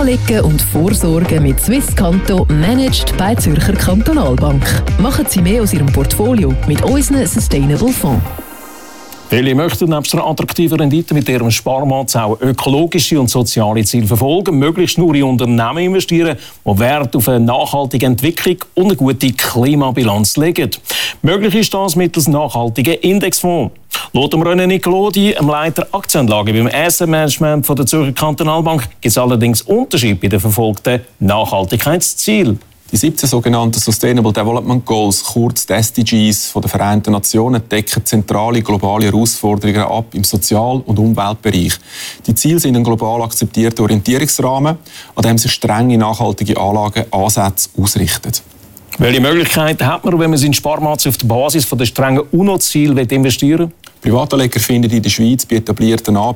Anlegen und Vorsorgen mit Swisscanto managed bei Zürcher Kantonalbank. Machen Sie mehr aus Ihrem Portfolio mit unseren Sustainable Fonds. Viele möchten nebst einer attraktiven Rendite mit ihrem Sparmatz auch ökologische und soziale Ziele verfolgen, möglichst nur in Unternehmen investieren, die Wert auf eine nachhaltige Entwicklung und eine gute Klimabilanz legen. Möglich ist das mittels nachhaltigen Indexfonds. Laut René Nicolodi, dem Leiter Aktienanlage beim Asset Management der Zürcher Kantonalbank, gibt es allerdings Unterschiede bei den verfolgten Nachhaltigkeitszielen. Die 17 sogenannten Sustainable Development Goals, kurz die SDGs der Vereinten Nationen, decken zentrale globale Herausforderungen ab im Sozial- und Umweltbereich. Die Ziele sind ein global akzeptierter Orientierungsrahmen, an dem sich strenge nachhaltige Anlagenansätze ausrichten. Welche Möglichkeiten hat man, wenn man seinen Sparmatz auf der Basis der strengen UNO-Ziele investieren will? Privatanleger finden in der Schweiz bei etablierten Anbietern